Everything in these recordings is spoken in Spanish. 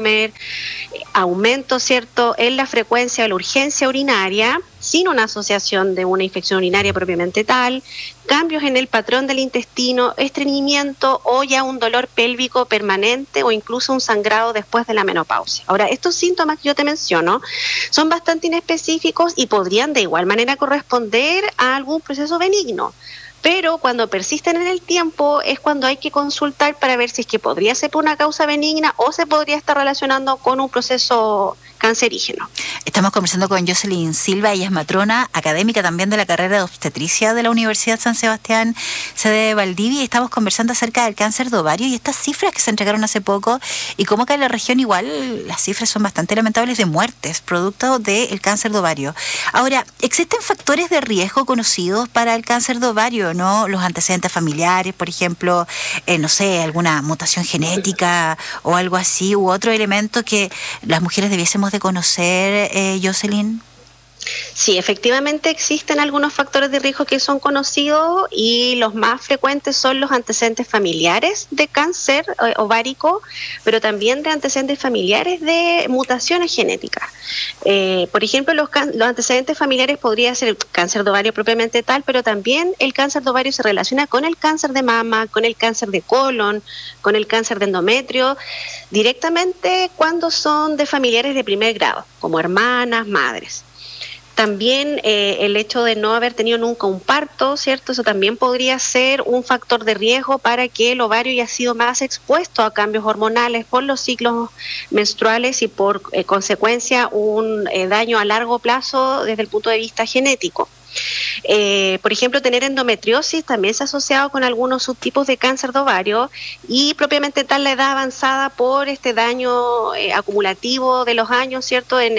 comer, aumento, ¿cierto?, en la frecuencia de la urgencia urinaria, sin una asociación de una infección urinaria propiamente tal, cambios en el patrón del intestino, estreñimiento o ya un dolor pélvico permanente o incluso un sangrado después de la menopausia. Ahora, estos síntomas que yo te menciono son bastante inespecíficos y podrían de igual manera corresponder a algún proceso benigno. Pero cuando persisten en el tiempo es cuando hay que consultar para ver si es que podría ser por una causa benigna o se podría estar relacionando con un proceso cancerígeno. Estamos conversando con Jocelyn Silva, ella es matrona, académica también de la carrera de obstetricia de la Universidad San Sebastián, sede de Valdivia, y estamos conversando acerca del cáncer de ovario y estas cifras que se entregaron hace poco y cómo acá en la región igual las cifras son bastante lamentables de muertes producto del cáncer de ovario. Ahora, ¿existen factores de riesgo conocidos para el cáncer de ovario, no? Los antecedentes familiares, por ejemplo, no sé, alguna mutación genética o algo así, u otro elemento que las mujeres debiésemos de conocer, Jocelyn. Sí, efectivamente existen algunos factores de riesgo que son conocidos y los más frecuentes son los antecedentes familiares de cáncer ovárico, pero también de antecedentes familiares de mutaciones genéticas. Por ejemplo, los antecedentes familiares podría ser el cáncer de ovario propiamente tal, pero también el cáncer de ovario se relaciona con el cáncer de mama, con el cáncer de colon, con el cáncer de endometrio, directamente cuando son de familiares de primer grado, como hermanas, madres. También el hecho de no haber tenido nunca un parto, ¿cierto? Eso también podría ser un factor de riesgo para que el ovario haya sido más expuesto a cambios hormonales por los ciclos menstruales y por consecuencia un daño a largo plazo desde el punto de vista genético. Por ejemplo, tener endometriosis también se ha asociado con algunos subtipos de cáncer de ovario y propiamente tal la edad avanzada por este daño acumulativo de los años, ¿cierto?, en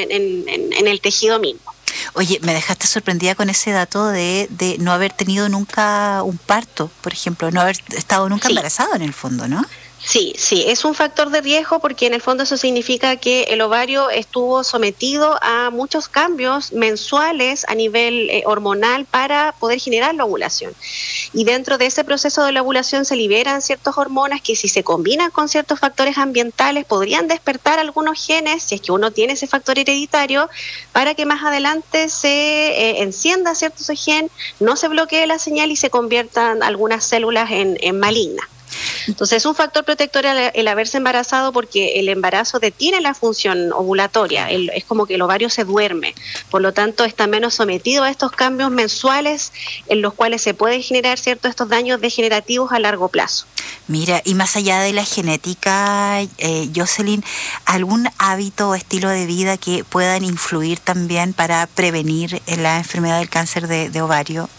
el tejido mismo. Oye, me dejaste sorprendida con ese dato de no haber tenido nunca un parto, por ejemplo, no haber estado nunca embarazado en el fondo, ¿no? Sí, es un factor de riesgo porque en el fondo eso significa que el ovario estuvo sometido a muchos cambios mensuales a nivel hormonal para poder generar la ovulación. Y dentro de ese proceso de la ovulación se liberan ciertas hormonas que si se combinan con ciertos factores ambientales podrían despertar algunos genes, si es que uno tiene ese factor hereditario, para que más adelante se encienda cierto ese gen, no se bloquee la señal y se conviertan algunas células en malignas. Entonces es un factor protector el haberse embarazado porque el embarazo detiene la función ovulatoria, es como que el ovario se duerme, por lo tanto está menos sometido a estos cambios mensuales en los cuales se pueden generar estos daños degenerativos a largo plazo. Mira, y más allá de la genética, Jocelyn, ¿algún hábito o estilo de vida que puedan influir también para prevenir la enfermedad del cáncer de ovario?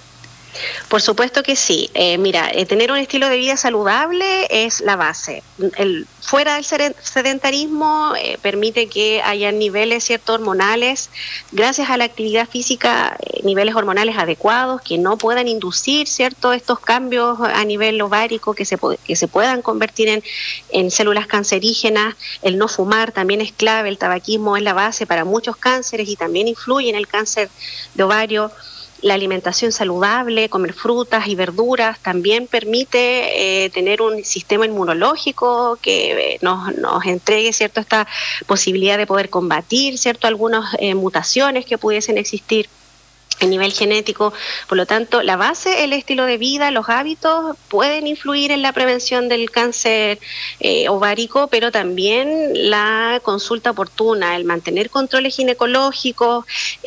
Por supuesto que sí. Tener un estilo de vida saludable es la base. Fuera del sedentarismo permite que haya niveles hormonales, gracias a la actividad física, niveles hormonales adecuados que no puedan inducir estos cambios a nivel ovárico que se puedan convertir en células cancerígenas. El no fumar también es clave, el tabaquismo es la base para muchos cánceres y también influye en el cáncer de ovario. La alimentación saludable, comer frutas y verduras, también permite tener un sistema inmunológico que nos entregue esta posibilidad de poder combatir algunas mutaciones que pudiesen existir a nivel genético. Por lo tanto, la base, el estilo de vida, los hábitos pueden influir en la prevención del cáncer ovárico, pero también la consulta oportuna, el mantener controles ginecológicos,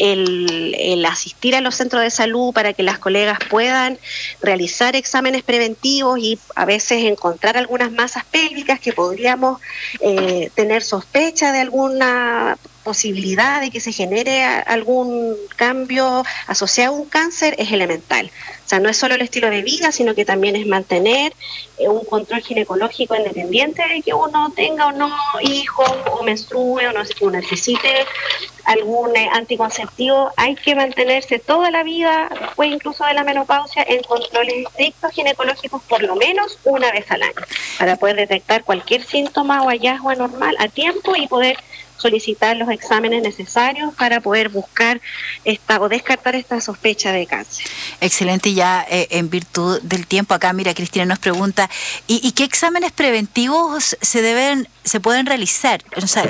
el asistir a los centros de salud para que las colegas puedan realizar exámenes preventivos y a veces encontrar algunas masas pélvicas que podríamos tener sospecha de alguna posibilidad de que se genere algún cambio asociado a un cáncer es elemental. O sea, no es solo el estilo de vida, sino que también es mantener un control ginecológico independiente de que uno tenga o no hijos, o menstrue, o necesite algún anticonceptivo. Hay que mantenerse toda la vida, después incluso de la menopausia, en controles estrictos ginecológicos por lo menos una vez al año, para poder detectar cualquier síntoma o hallazgo anormal a tiempo y poder solicitar los exámenes necesarios para poder buscar o descartar esta sospecha de cáncer. Excelente, ya en virtud del tiempo acá, mira, Cristina nos pregunta, ¿y qué exámenes preventivos se pueden realizar? O sea,